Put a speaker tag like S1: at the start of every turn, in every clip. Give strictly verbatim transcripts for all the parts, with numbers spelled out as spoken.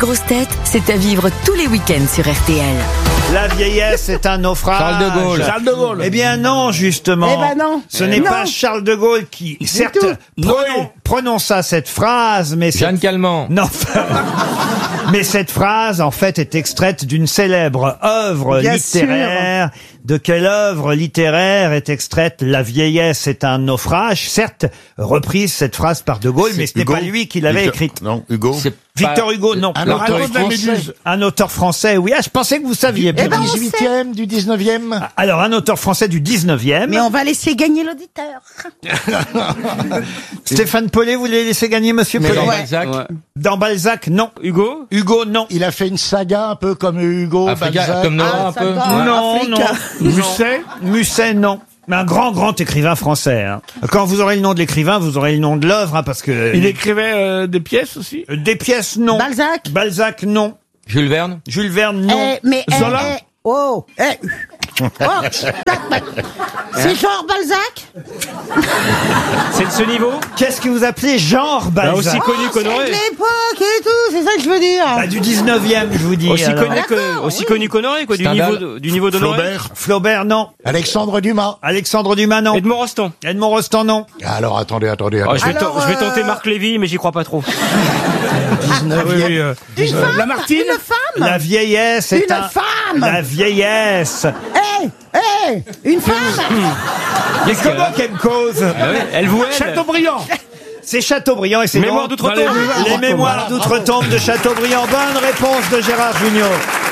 S1: Grosses têtes, c'est à vivre tous les week-ends sur R T L.
S2: La vieillesse est un naufrage.
S3: Charles de Gaulle.
S2: Charles de Gaulle. Eh bien non, justement.
S4: Eh ben non.
S2: Ce n'est
S4: Non.
S2: pas Charles de Gaulle qui, certes, pronon- prononça cette phrase, mais
S3: Jeanne
S2: cette...
S3: Calment.
S2: Non. Mais cette phrase, en fait, est extraite d'une célèbre œuvre
S4: Bien
S2: littéraire. De quelle œuvre littéraire est extraite La vieillesse est un naufrage? Certes, reprise cette phrase par de Gaulle, mais ce n'est
S5: Hugo
S2: pas lui qui l'avait
S5: Victor-
S2: écrite.
S5: Non, Hugo.
S3: C'est
S2: Victor
S3: pas-
S2: Hugo, non.
S5: Un
S2: Alors,
S5: auteur
S2: un
S5: français.
S2: Un auteur français, oui. Ah, je pensais que vous saviez.
S4: Eh ben, on
S5: dix-huitième, du dix-neuvième.
S2: Alors, un auteur français du dix-neuvième.
S4: Mais on va laisser gagner l'auditeur.
S2: Stéphane Paulet, vous voulez laisser gagner Monsieur
S3: Mais
S2: Paulet?
S3: dans
S4: Ouais.
S3: Balzac.
S2: Dans Balzac, non.
S6: Hugo
S2: Hugo, non.
S5: Il a fait une saga un peu comme Hugo,
S3: Africa,
S5: Balzac.
S3: comme Noah
S4: Ah,
S3: un
S4: ça
S3: peu.
S4: va.
S3: Ouais.
S2: Non,
S4: Afrique.
S2: non. Musset Musset, non. Mais un grand, grand écrivain français. Hein. Quand vous aurez le nom de l'écrivain, vous aurez le nom de l'œuvre, hein, parce que...
S6: Il écrivait euh, des pièces aussi.
S2: Euh, Des pièces, non.
S4: Balzac.
S2: Balzac, non.
S3: Jules Verne.
S2: Jules Verne, non.
S4: Eh, mais eh,
S6: Zola.
S4: eh, oh, eh. Oh, c'est genre Balzac.
S6: C'est de ce niveau.
S2: Qu'est-ce que vous appelez genre
S6: Bah,
S2: Balzac?
S6: aussi connu
S4: Oh, c'est de
S6: qu'Honoré.
S4: l'époque et tout, c'est ça que je veux dire.
S2: Bah, du dix-neuvième, je vous dis.
S6: Aussi
S2: alors.
S6: connu que,
S4: D'accord,
S6: aussi
S4: oui.
S6: connu qu'Honoré, quoi, du
S3: Stendhal.
S6: niveau, de- du niveau d'Honoré.
S5: Flaubert.
S2: Flaubert, non.
S5: Alexandre Dumas.
S2: Alexandre Dumas, non.
S6: Edmond Rostand.
S2: Edmond Rostand, non.
S5: Alors, attendez, attendez,
S6: Oh,
S5: attendez.
S6: je, vais
S4: Alors,
S6: ten- je vais tenter
S4: euh,
S6: Marc Lévy, mais j'y crois pas trop.
S5: dix-neuvième.
S4: Une femme.
S6: Lamartine.
S4: Une femme.
S2: La vieillesse est
S4: Une
S2: un...
S4: femme.
S2: La vieillesse.
S4: Eh, eh, une femme.
S2: Mais comment qu'elle me cause?
S6: Elle vous aide.
S2: Chateaubriand. C'est Chateaubriand et c'est
S6: Mémoires
S2: donc
S6: d'outre-tombe.
S2: dans Les, les mémoires d'outre-tombe de Chateaubriand. Bonne réponse de Gérard Junior.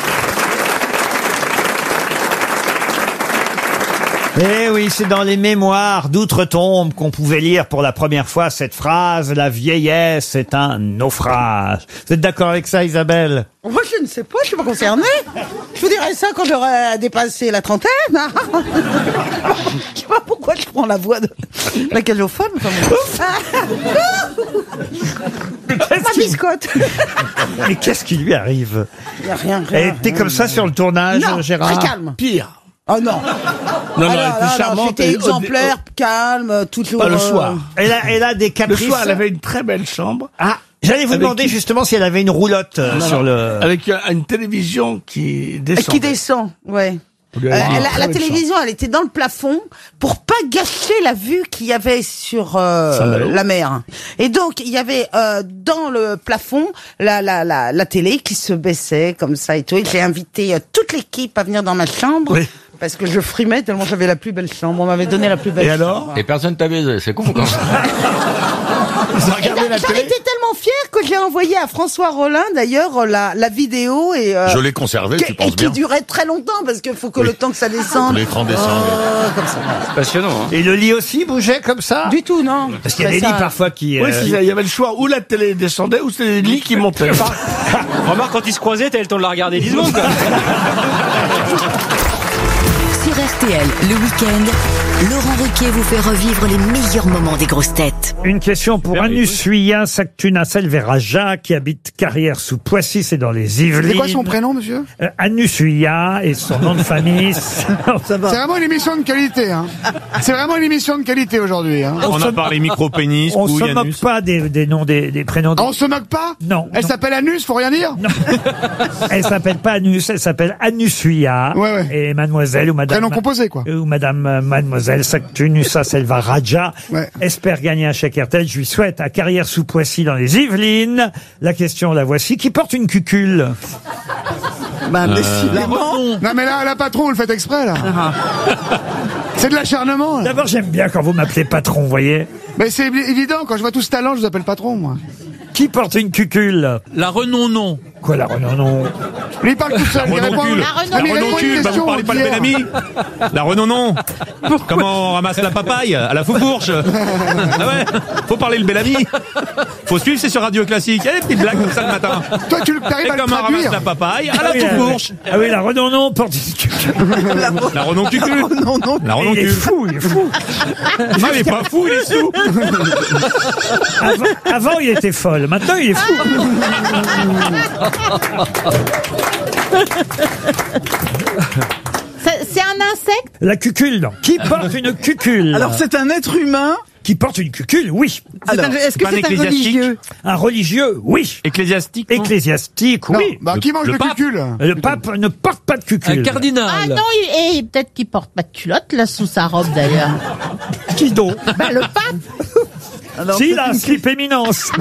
S2: Eh oui, c'est dans les mémoires d'outre-tombe qu'on pouvait lire pour la première fois cette phrase « La vieillesse est un naufrage ». Vous êtes d'accord avec ça, Isabelle?
S4: Moi, je ne sais pas, je suis pas concernée. Je vous dirais ça quand j'aurai dépassé la trentaine. Hein. Je sais pas pourquoi je prends la voix de la caliophone. Enfin, bon. Ma biscotte.
S2: Mais qu'est-ce qui lui arrive?
S4: Y a rien,
S2: Elle
S4: rien.
S2: était comme ça sur le tournage,
S4: Non,
S2: Gérard?
S4: très calme.
S6: Pire.
S4: Oh non.
S6: Non, non,
S4: Ah
S6: elle
S4: là,
S6: était
S4: là, là,
S6: charmante.
S4: C'était
S6: et-
S4: exemplaire, calme, toujours.
S6: Pas le
S4: euh,
S6: soir.
S2: Elle a, elle a des
S6: Le
S2: caprices.
S6: soir, elle avait une très belle chambre.
S2: Ah, j'allais vous
S6: Avec
S2: demander
S6: qui
S2: justement si elle avait une roulotte euh,
S6: Non,
S2: sur
S6: non.
S2: le...
S6: Avec euh, une télévision qui descend.
S4: Qui descend, ouais.
S6: On lui
S4: Euh,
S6: a dit,
S4: la,
S6: très
S4: la
S6: belle
S4: télévision, elle était dans le plafond pour pas gâcher la vue qu'il y avait sur euh,
S6: Saint-Malo.
S4: la mer. Et donc il y avait euh, dans le plafond la, la la la télé qui se baissait comme ça et tout. Et j'ai invité euh, toute l'équipe à venir dans ma chambre
S2: Oui.
S4: parce que je frimais tellement j'avais la plus belle chambre. On m'avait donné la plus belle.
S6: Et
S4: chambre.
S6: alors
S3: Et personne t'a baisé, c'est con quand même.
S6: Ils ont
S4: Et
S6: regardé
S4: J'en
S6: la
S4: j'en
S6: télé.
S4: étais tellement fière que j'ai envoyé à François Rollin d'ailleurs la, la vidéo et euh,
S5: Je l'ai conservé,
S4: qui-
S5: tu
S4: et
S5: penses
S4: qui
S5: bien.
S4: durait très longtemps parce qu'il faut que
S5: Oui.
S4: le temps que ça descende.
S5: L'écran descend.
S4: Oh, comme ça.
S6: Passionnant, hein.
S2: Et le lit aussi bougeait comme ça?
S4: Du tout, non.
S2: Parce qu'il y a des
S4: Ça-
S2: lits parfois qui...
S6: Oui,
S2: euh,
S6: c'est ça, il y avait le choix où la télé descendait ou c'était les lits qui montaient. Remarque, quand ils se croisaient, t'avais le temps de la regarder dix secondes, quoi.
S1: Sur R T L, le week-end, Laurent Ruquier vous fait revivre les meilleurs moments des grosses têtes.
S2: Une question pour
S6: Merveilleux.
S2: Anusuya Sactuna Selveraja qui habite Carrière sous Poissy, c'est dans les Yvelines.
S7: C'est quoi son prénom, monsieur?
S2: Euh, Anusuya et son nom de famille. Non, ça va.
S7: C'est vraiment une émission de qualité, hein. C'est vraiment une émission de qualité aujourd'hui, hein.
S2: On, se,
S8: parlé micro-pénis,
S2: on se
S8: couille,
S2: moque
S8: anus.
S2: pas des, des noms des, des prénoms.
S7: Ah, on se moque pas?
S2: Non,
S7: Elle
S2: non.
S7: s'appelle Anus, faut rien dire?
S2: Non. Elle s'appelle pas Anus, elle s'appelle Anusuya.
S7: Ouais, ouais.
S2: Et mademoiselle ou madame.
S7: Prénom composé, quoi.
S2: Ou madame, euh, mademoiselle Sactunusa Selva Raja
S7: Ouais.
S2: espère gagner un chèque R T L. Je lui souhaite à Carrière sous Poissy dans les Yvelines. La question, la voici. Qui porte une cucule?
S4: Bah, décidément.
S7: Non, mais là, la patron, on le fait exprès, là. C'est de l'acharnement, là.
S2: D'abord, j'aime bien quand vous m'appelez patron, vous voyez.
S7: Mais c'est évident, quand je vois tout ce talent, je vous appelle patron, moi.
S2: Qui porte une cucule?
S8: La renon-non.
S2: Quoi, la non.
S7: Lui, il parle tout seul. il répond-
S8: Renoncule.
S7: Ah,
S8: La
S7: mais il répond à une
S8: renoncule, bah vous
S7: question
S8: parlez pas le
S7: d'hier.
S8: Bellamy. La renon-non. Comment on ramasse la papaye à la foufourche. Ah ouais, faut parler le Bellamy. Faut suivre, c'est sur Radio Classique. Eh, petite blague comme ça le matin.
S7: Toi, tu
S8: Et
S7: arrives à le
S8: comment on ramasse
S7: traduire.
S8: la papaye à la
S2: oui,
S8: foufourche.
S2: Ah oui, la renon porte une cucule.
S8: La renoncule. La
S2: Il est
S8: renoncule.
S2: fou, il est fou.
S8: Ah, il est pas fou, il est sous.
S2: Avant, avant, il était folle. Maintenant, il est fou.
S9: C'est c'est un insecte?
S2: La cucule, non. Qui porte une cucule?
S10: Alors c'est un être humain
S2: Qui porte une cucule, oui.
S4: C'est un- Est-ce que
S8: pas un
S4: c'est un
S8: ecclésiastique
S4: religieux?
S2: Un religieux, oui.
S8: Ecclésiastique. non
S2: Ecclésiastique,
S7: Non,
S2: oui.
S7: bah,
S8: Le-
S7: qui mange
S8: le
S7: le,
S8: pape
S7: cucul?
S2: Le pape ne porte pas de cucule.
S6: Un cardinal.
S9: Ah non, il- et peut-être qu'il porte pas de culotte là sous sa robe d'ailleurs.
S2: Qui donc
S9: Bah le pape.
S4: Alors,
S2: Si,
S4: c'est
S2: il a un
S4: une-
S2: slip éminence.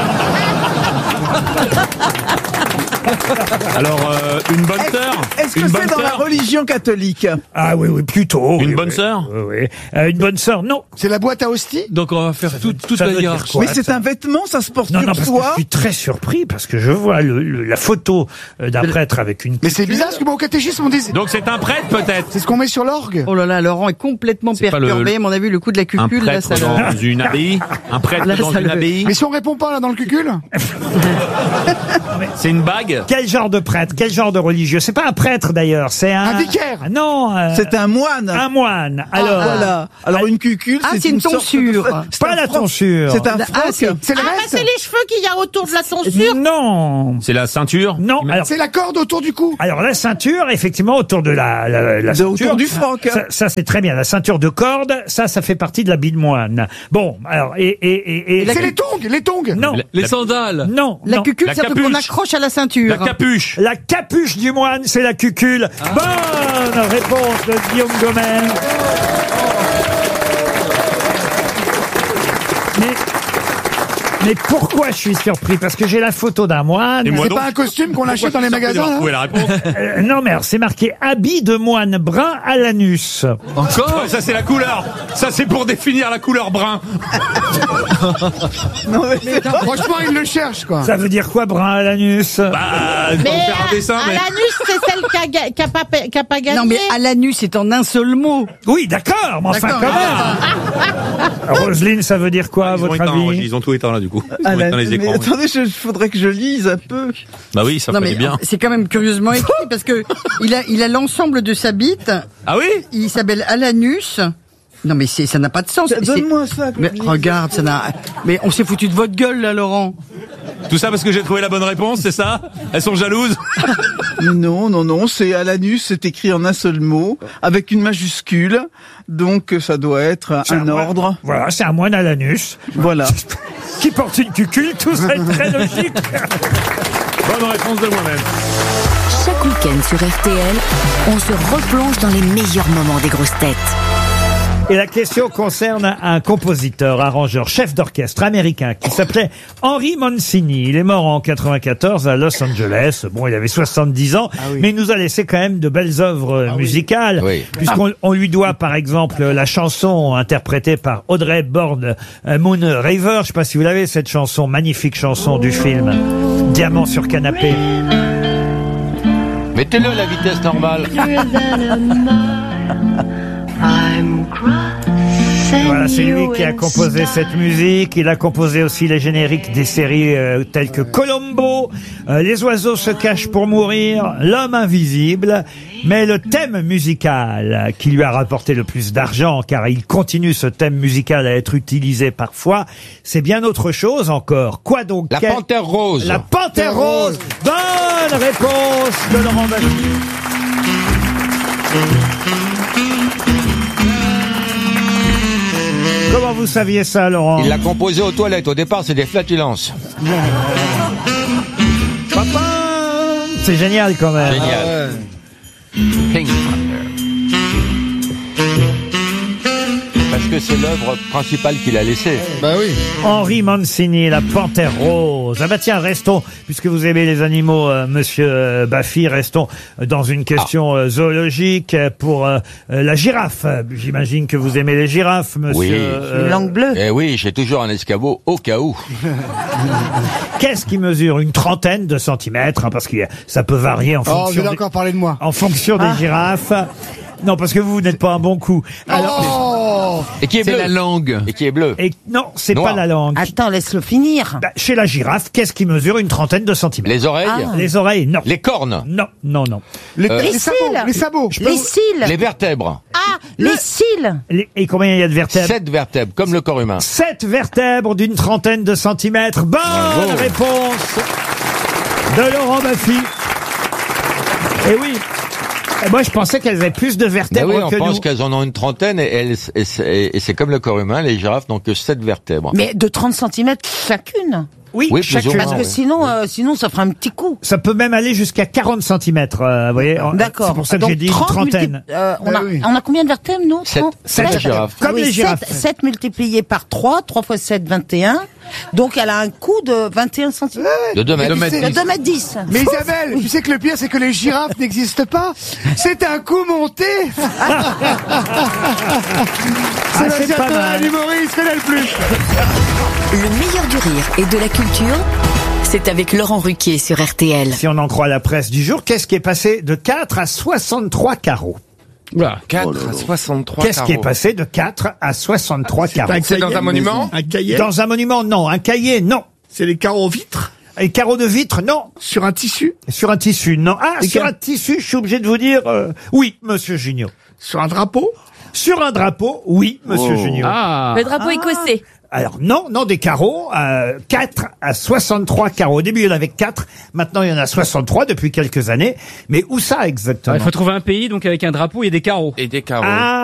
S8: Alors, euh, une bonne sœur.
S10: Est-ce que
S8: Une bonne
S10: c'est dans la
S8: sœur
S10: religion catholique?
S2: Ah oui, oui, plutôt.
S8: Une
S2: oui,
S8: bonne
S2: oui.
S8: sœur
S2: Oui, oui. Euh, une bonne sœur, non.
S7: C'est la boîte à hostie?
S6: Donc on va faire tout, toute
S2: ça
S6: la
S2: veut dire
S6: hiérarchie.
S2: quoi
S10: Mais c'est un vêtement, ça se porte
S2: Non,
S10: sur
S2: non, parce que
S10: soi.
S2: je suis très surpris parce que je vois le- le- la photo euh, d'un prêtre avec une.
S7: Mais c'est bizarre parce que moi au catéchisme on dit.
S8: Donc c'est un prêtre peut-être.
S7: C'est ce qu'on met sur l'orgue.
S4: Oh là là, Laurent est complètement
S8: C'est pas le-
S4: perturbé. À mon avis, le coup de la
S8: Un
S4: cucule, là,
S8: prêtre
S4: ça le...
S8: dans une abbaye. Un prêtre
S4: Là,
S8: dans
S4: ça
S8: une
S4: le-
S8: abbaye.
S7: Mais si on répond pas là dans le cucul?
S8: C'est une bague.
S2: Quel genre de prêtre? Quel genre de religieux? C'est pas un prêtre d'ailleurs, c'est un.
S7: Un vicaire.
S2: Non. euh,
S10: C'est un moine.
S2: un moine.
S10: Ah,
S2: Alors.
S10: voilà. Alors une cucule,
S4: Ah,
S10: c'est
S4: c'est une
S10: sorte de-
S4: tonsure.
S10: c'est
S2: Pas
S10: un
S2: la
S10: froc.
S2: tonsure.
S10: C'est un
S4: Ah,
S10: froc.
S4: c'est-
S7: C'est le
S9: Ah bah
S7: reste?
S9: c'est les cheveux qu'il y a autour de la tonsure.
S2: Non.
S8: C'est la ceinture.
S2: Non. Alors,
S7: C'est la corde autour du cou.
S2: alors la ceinture, effectivement, autour de la, la, la
S10: De-
S2: ceinture.
S10: autour du froc.
S2: Ça, ça, c'est très bien. La ceinture de corde, ça, ça fait partie de l'habit de moine. Bon, alors et et et, et
S7: C'est les tongs, les tongs.
S2: non,
S8: La-
S6: Les sandales.
S2: non,
S4: La
S2: non.
S4: cucule,
S8: La
S4: c'est un truc
S8: capuche.
S4: qu'on accroche à la ceinture.
S8: La capuche.
S2: La capuche du moine, c'est la cucule. Bonne réponse de Guillaume Gomez. Mais, mais pourquoi je suis surpris? Parce que j'ai la photo d'un moine.
S8: Et moi
S7: C'est
S8: donc.
S7: pas un costume qu'on achète dans les magasins, hein?
S8: Vous la réponse.
S2: Euh, non, mais alors, c'est marqué habit de moine brun à l'anus.
S6: Encore.
S8: Ouais, ça c'est la couleur. Ça c'est pour définir la couleur brun.
S10: Non, mais c'est pas-
S7: Franchement, ils le cherchent, quoi.
S2: Ça veut dire quoi, brun à l'anus?
S8: Bah, je vais
S9: Mais
S8: en faire un dessin,
S9: à,
S8: mais.
S9: à l'anus, c'est celle qui a, ga- qui a pas, qui a pas gagné.
S4: Non, mais à l'anus, c'est en un seul mot.
S2: Oui, d'accord, mais enfin,
S4: D'accord.
S2: quand même. Roselyne, ça veut dire quoi, à
S8: Ils ont
S2: votre
S8: éteint,
S2: avis?
S8: ils ont tout éteint là du coup. Ils
S10: Ah,
S8: ont
S10: la-
S8: éteint les
S10: mais
S8: écrans. oui.
S10: attendez, il faudrait que je lise un peu.
S8: Bah oui, ça
S4: Non,
S8: fallait
S4: mais
S8: bien.
S4: c'est quand même curieusement écrit parce que il a, il a l'ensemble de sa bite.
S8: Ah oui.
S4: Il s'appelle Alanus. Non, mais c'est, ça n'a pas de sens. C'est-
S10: Donne-moi ça.
S4: Mais
S10: Claudie.
S4: regarde, ça n'a. Mais on s'est foutu de votre gueule là, Laurent.
S8: Tout ça parce que j'ai trouvé la bonne réponse, c'est ça? Elles sont jalouses?
S10: Non, non, non, c'est à l'anus, c'est écrit en un seul mot, avec une majuscule, donc ça doit être
S2: C'est
S10: un
S2: moine-
S10: ordre.
S2: Voilà, c'est un moine à l'anus.
S10: Voilà.
S2: Qui porte une cucule, tout ça est très logique.
S8: Bonne réponse de moi-même.
S1: Chaque week-end sur R T L, on se replonge dans les meilleurs moments des grosses têtes.
S2: Et la question concerne un compositeur, arrangeur, chef d'orchestre américain qui s'appelait Henry Mancini. Il est mort en quatre-vingt-quatorze à Los Angeles. Bon, il avait soixante-dix ans, mais il nous a laissé quand même de belles œuvres musicales.
S3: Oui.
S2: Puisqu'on on lui doit, par exemple, la chanson interprétée par Audrey Hepburn, euh, Moon River. Je sais pas si vous l'avez, cette chanson, magnifique chanson du film Diamant sur canapé.
S3: Mettez-le à la vitesse normale.
S2: Voilà, c'est lui qui a composé cette musique. Il a composé aussi les génériques des séries euh, telles que Colombo, euh, Les oiseaux se cachent pour mourir, L'homme invisible. Mais le thème musical qui lui a rapporté le plus d'argent, car il continue ce thème musical à être utilisé parfois, c'est bien autre chose encore. Quoi donc?
S3: La
S2: Quel-
S3: panthère rose.
S2: La panthère rose. Bonne réponse de Laurent Baffie. Comment vous saviez ça, Laurent?
S3: Il l'a composé aux toilettes. Au départ, c'est des flatulences.
S2: Papa, c'est génial quand même.
S3: Génial. Pink Panther. Parce que c'est l'œuvre principale qu'il a laissée.
S7: Bah oui.
S2: Henry Mancini, la panthère rose. Ah bah tiens, restons, puisque vous aimez les animaux, euh, monsieur euh, Baffy, restons dans une question euh, zoologique euh, pour euh, euh, la girafe. J'imagine que vous aimez les girafes, monsieur.
S3: Oui.
S2: euh,
S9: Langue bleue.
S3: Eh oui, j'ai toujours un escabeau au cas où.
S2: Qu'est-ce qui mesure une trentaine de centimètres, hein, parce que ça peut varier en
S7: Oh, vous
S2: fonction,
S7: allez
S2: des,
S7: encore parler de moi.
S2: en fonction des girafes. Non, parce que vous, vous n'êtes pas un bon coup.
S7: Oh.
S3: Et qui est bleu.
S8: C'est la langue.
S3: Et qui est bleu.
S2: Et non, c'est
S3: Noir.
S2: pas la langue.
S9: Attends, laisse-le finir.
S2: Bah, chez la girafe, qu'est-ce qui mesure une trentaine de centimètres?
S3: Les oreilles.
S9: Ah.
S2: Les oreilles, non.
S3: Les cornes.
S2: Non, non, non.
S7: Les,
S3: Euh,
S7: les
S9: Les
S7: sabots.
S9: cils.
S7: Les sabots.
S9: Les cils.
S3: Les vertèbres.
S9: Ah, les cils.
S2: Les- Et combien il y a de vertèbres?
S3: Sept vertèbres, comme le corps humain.
S2: Sept vertèbres d'une trentaine de centimètres. Bonne
S3: Bravo.
S2: réponse de Laurent Baffy. Et oui, Moi, je pensais qu'elles avaient plus de
S3: Ben
S2: vertèbres
S3: oui, on
S2: que
S3: pense
S2: nous.
S3: qu'elles en ont une trentaine et, elles- et c'est et c'est comme le corps humain, les girafes n'ont que sept vertèbres.
S4: Mais de trente centimètres chacune.
S2: Oui,
S3: Oui, plus ou
S2: chacune.
S3: moins.
S4: Parce que
S3: oui.
S4: sinon, euh, sinon, ça fera un petit coup.
S2: Ça peut même aller jusqu'à quarante centimètres, euh, vous voyez. En-
S4: D'accord.
S2: C'est pour ça que
S4: Donc,
S2: j'ai dit une
S4: trente
S2: trentaine.
S4: multipli- euh, on,
S7: Ben
S4: a,
S7: oui.
S4: on a combien de vertèbres, nous
S3: Sept.
S4: trente
S3: Sept
S4: Sept.
S3: girafes.
S2: Comme les girafes.
S4: sept multiplié par trois, trois fois sept, vingt et un. Donc, elle a un coup de vingt et un centimètres.
S3: De deux mètres.
S7: Mais tu sais-
S4: De deux mètres dix.
S7: Mais Isabelle, tu sais que le pire, c'est que les girafes n'existent pas. C'est un coup monté.
S2: Ah, c'est
S7: Sébastien
S2: pas
S7: Toen,
S2: mal.
S7: l'humoriste, connaît le plus.
S1: Le meilleur du rire et de la culture, c'est avec Laurent Ruquier sur R T L.
S2: Si on en croit la presse du jour, qu'est-ce qui est passé de quatre à soixante-trois carreaux?
S6: quatre à soixante-trois
S2: Qu'est-ce qui est passé de quatre à soixante-trois carreaux?
S6: C'est dans un monument?
S7: Un cahier.
S2: Dans un monument, non. Un cahier, non.
S7: C'est les carreaux vitres.
S2: Et carreaux de vitre, non.
S7: Sur un tissu.
S2: Sur un tissu, non. Ah,
S7: Et
S2: sur
S7: quel-
S2: un tissu, je suis obligé de vous dire, euh, oui, monsieur Junio.
S7: Sur un drapeau.
S2: Sur un drapeau, oui, monsieur Junio.
S6: Ah.
S11: Le drapeau écossais.
S2: Alors non, non, des carreaux, euh, quatre à soixante-trois carreaux. Au début, il y en avait quatre. Maintenant, il y en a soixante-trois depuis quelques années. Mais où ça exactement?
S12: Il faut trouver un pays donc avec un drapeau et des carreaux.
S6: Et des carreaux.
S2: Ah,